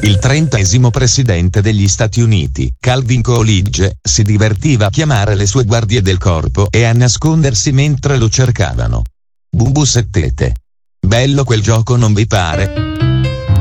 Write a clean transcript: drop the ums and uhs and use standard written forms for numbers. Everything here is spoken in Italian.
Il 30° presidente degli Stati Uniti, Calvin Coolidge, si divertiva a chiamare le sue guardie del corpo e a nascondersi mentre lo cercavano. Bubu settete. Bello quel gioco, non vi pare?